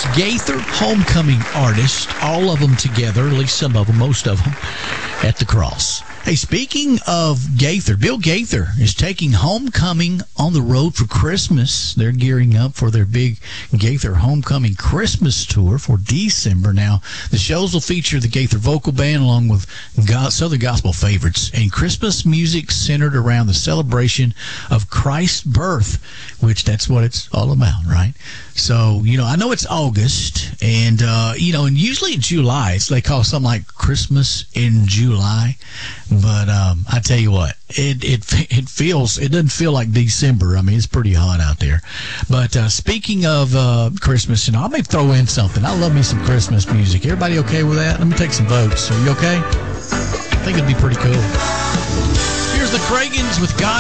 Gaither homecoming artists, all of them together, at least some of them, most of them, at the Cross. Hey, speaking of Gaither, Bill Gaither is taking homecoming on the road for Christmas. They're gearing up for their big Gaither homecoming Christmas tour for December. Now, the shows will feature the Gaither Vocal Band along with Southern Gospel favorites and Christmas music centered around the celebration of Christ's birth, which that's what it's all about, right? So, I know it's August, and, and usually in July, they call something like Christmas in July. But I tell you what, it doesn't feel like December. I mean, it's pretty hot out there. But speaking of Christmas, I may throw in something. I love me some Christmas music. Everybody okay with that? Let me take some votes. Are you okay? I think it'd be pretty cool. Here's the Cragans with God.